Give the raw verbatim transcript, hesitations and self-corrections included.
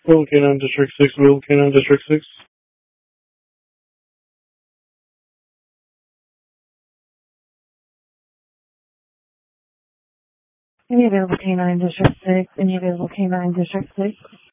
Wheel Canine District six, Wheel Canine District six. Any available Canine District six, any available Canine District six.